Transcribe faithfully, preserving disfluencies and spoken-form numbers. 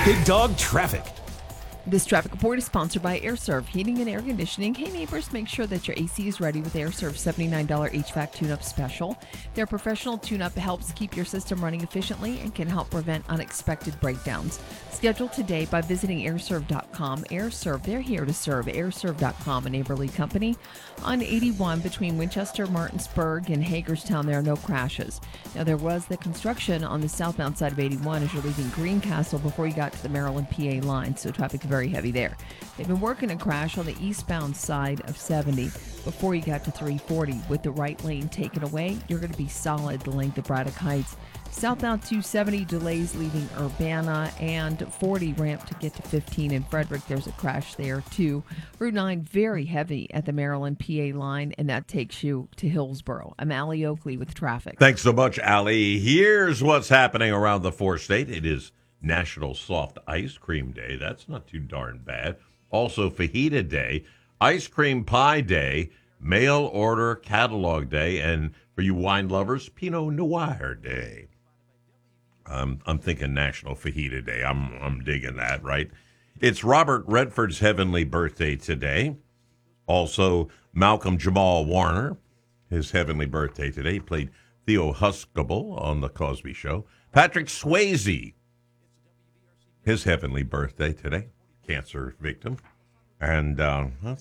Big Dog Traffic. This traffic report is sponsored by AirServe Heating and Air Conditioning. Hey neighbors, make sure that your A C is ready with AirServe's seventy-nine dollars H V A C tune-up special. Their professional tune-up helps keep your system running efficiently and can help prevent unexpected breakdowns. Schedule today by visiting airserve dot com. AirServe, they're here to serve. airserve dot com, a neighborly company. On eighty-one between Winchester, Martinsburg, and Hagerstown, there are no crashes. Now, there was the construction on the southbound side of eighty-one as you're leaving Greencastle before you got to the Maryland P A line, so traffic very heavy there. They've been working a crash on the eastbound side of seventy before you got to three forty. With the right lane taken away, you're going to be solid the length of Braddock Heights. Southbound two seventy delays leaving Urbana, and forty ramp to get to fifteen in Frederick. There's a crash there too. Route nine very heavy at the Maryland P A line, and that takes you to Hillsboro. I'm Allie Oakley with traffic. Thanks so much, Allie. Here's what's happening around the four-state. It is National Soft Ice Cream Day. That's not too darn bad. Also, Fajita Day, Ice Cream Pie Day, Mail Order Catalog Day, and for you wine lovers, Pinot Noir Day. Um, I'm thinking National Fajita Day. I'm I'm digging that, right? It's Robert Redford's heavenly birthday today. Also, Malcolm Jamal Warner, his heavenly birthday today. He played Theo Huxtable on The Cosby Show. Patrick Swayze, his heavenly birthday today, cancer victim. And uh,